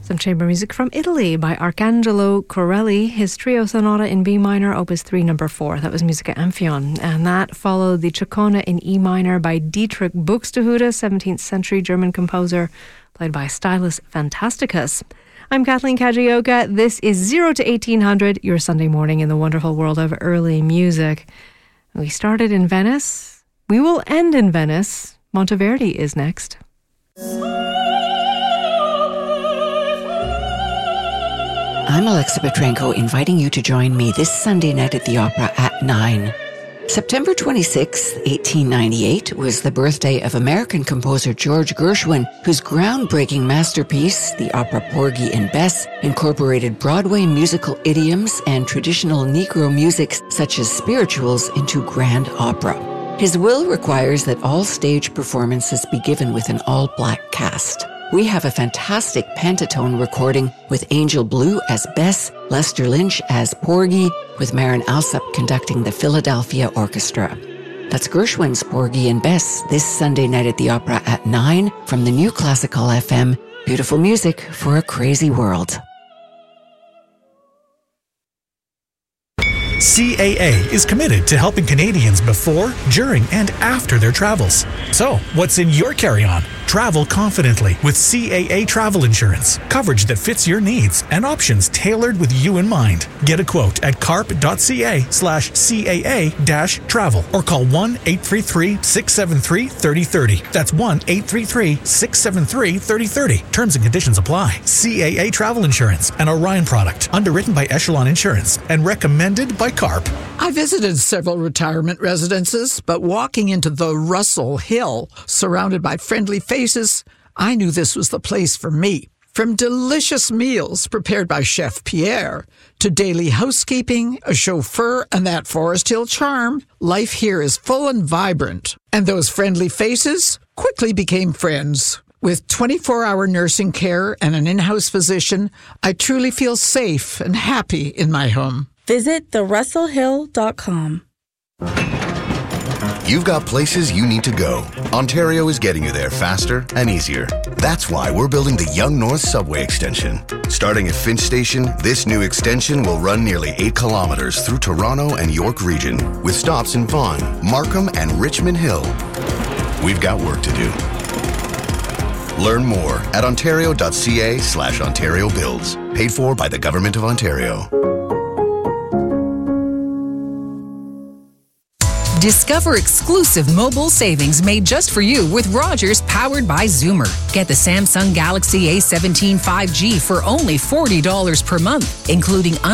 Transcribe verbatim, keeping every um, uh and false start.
Some chamber music from Italy by Arcangelo Corelli, his trio sonata in B minor, opus three, number four. That was Musica Amphion. And that followed the Ciccone in E minor by Dietrich Buxtehude, seventeenth century German composer, played by Stylus Fantasticus. I'm Kathleen Kajioka. This is zero to eighteen hundred, your Sunday morning in the wonderful world of early music. We started in Venice. We will end in Venice. Monteverdi is next. I'm Alexa Petrenko, inviting you to join me this Sunday night at the Opera at nine. September twenty-sixth, eighteen ninety-eight, was the birthday of American composer George Gershwin, whose groundbreaking masterpiece, the opera Porgy and Bess, incorporated Broadway musical idioms and traditional Negro musics such as spirituals into grand opera. His will requires that all stage performances be given with an all-black cast. We have a fantastic pentatone recording with Angel Blue as Bess, Lester Lynch as Porgy, with Marin Alsop conducting the Philadelphia Orchestra. That's Gershwin's Porgy and Bess this Sunday night at the Opera at nine from the New Classical F M. Beautiful music for a crazy world. C A A is committed to helping Canadians before, during, and after their travels. So, what's in your carry-on? Travel confidently with C A A Travel Insurance. Coverage that fits your needs and options tailored with you in mind. Get a quote at carp.ca slash CAA dash travel or call one eight three three, six seven three, three zero three zero. That's one eight three three, six seven three, three zero three zero. Terms and conditions apply. C A A Travel Insurance, an Orion product, underwritten by Echelon Insurance and recommended by CARP. I visited several retirement residences, but walking into the Russell Hill, surrounded by friendly faces, I knew this was the place for me. From delicious meals prepared by Chef Pierre to daily housekeeping, a chauffeur, and that Forest Hill charm, life here is full and vibrant. And those friendly faces quickly became friends. With twenty-four hour nursing care and an in-house physician, I truly feel safe and happy in my home. Visit the russell hill dot com. You've got places you need to go. Ontario is getting you there faster and easier. That's why we're building the Yonge North Subway Extension. Starting at Finch Station, this new extension will run nearly eight kilometers through Toronto and York Region, with stops in Vaughan, Markham, and Richmond Hill. We've got work to do. Learn more at ontario.ca slash Ontario Builds. Paid for by the Government of Ontario. Discover exclusive mobile savings made just for you with Rogers, powered by Zoomer. Get the Samsung Galaxy A seventeen five G for only forty dollars per month, including